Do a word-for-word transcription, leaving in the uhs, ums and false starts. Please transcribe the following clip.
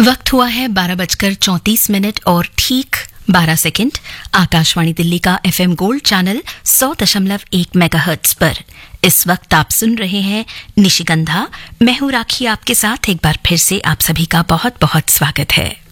वक्त हुआ है बारह बजकर चौंतीस मिनट और ठीक बारह सेकंड। आकाशवाणी दिल्ली का एफएम गोल्ड चैनल सौ दशमलव एक मेगाहर्ट्ज पर इस वक्त आप सुन रहे हैं निशिगंधा। मैं हूं राखी आपके साथ। एक बार फिर से आप सभी का बहुत बहुत स्वागत है।